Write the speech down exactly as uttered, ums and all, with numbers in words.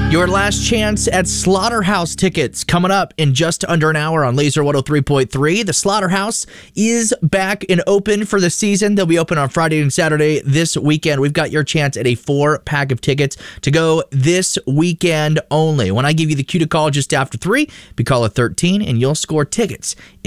Your last chance at Slaughterhouse tickets coming up in just under an hour on Laser one oh three point three. The Slaughterhouse is back and open for the season. They'll be open on Friday and Saturday this weekend. We've got your chance at a four-pack of tickets to go this weekend only. When I give you the cue to call just after three, be caller thirteen, and you'll score tickets